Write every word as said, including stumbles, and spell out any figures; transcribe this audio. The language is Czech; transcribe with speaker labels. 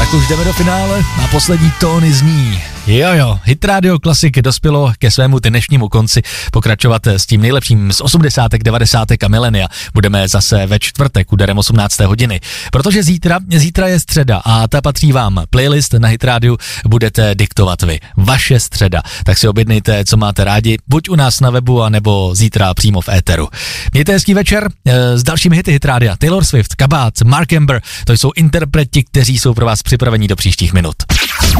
Speaker 1: Tak už jdeme do finále a poslední tóny zní. Jo jo, Hit Radio Classic dospělo ke svému dnešnímu konci. Pokračovat s tím nejlepším z osmdesátek, devadesátek a milenia budeme zase ve čtvrtek úderem osmnácté hodiny. Protože zítra, zítra je středa a ta patří vám. Playlist na Hit Radio budete diktovat vy. Vaše středa. Tak si objednejte, co máte rádi, buď u nás na webu, anebo zítra přímo v éteru. Mějte hezký večer e, s dalšími hity Hit Radia. Taylor Swift, Kabát, Mark Amber, to jsou interpreti, kteří jsou pro vás připraveni do příštích minut.